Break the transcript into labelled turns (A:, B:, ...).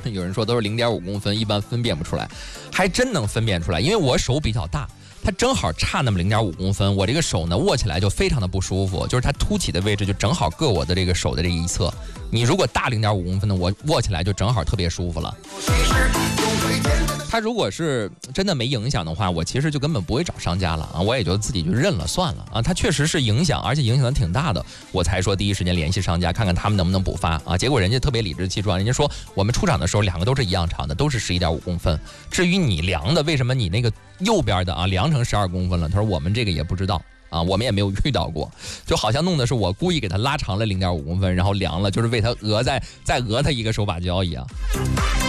A: 有人说都是0.5公分，一般分辨不出来，还真能分辨出来，因为我手比较大。它正好差那么0.5公分，我这个手呢握起来就非常的不舒服，就是它凸起的位置就正好硌我的这个手的这一侧。你如果大0.5公分的，我握起来就正好特别舒服了。它如果是真的没影响的话，我其实就根本不会找商家了啊，我也就自己就认了算了啊。它确实是影响，而且影响的挺大的，我才说第一时间联系商家，看看他们能不能补发啊。结果人家特别理直气壮，人家说我们出厂的时候2个都是一样长的，都是11.5公分。至于你量的，为什么你那个右边的啊量成12公分了？他说我们这个也不知道啊，我们也没有遇到过，就好像弄的是我故意给它拉长了0.5公分，然后量了，就是为它再讹它一个手把胶一样。